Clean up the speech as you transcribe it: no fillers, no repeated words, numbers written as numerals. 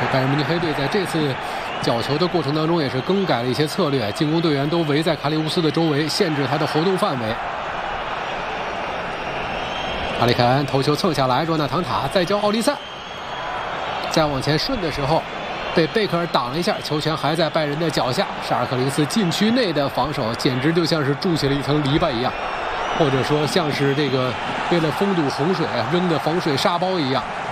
拜仁慕尼黑队在这次角球的过程当中也是更改了一些策略，进攻队员都围在卡里乌斯的周围，限制他的活动范围。哈里凯恩头球蹭下来，若纳唐塔再教奥利萨，再往前顺的时候被贝克尔挡了一下，球权还在拜仁的脚下。沙尔克零四禁区内的防守简直就像是筑起了一层篱笆一样，或者说像是这个为了封堵洪水扔的防水沙包一样。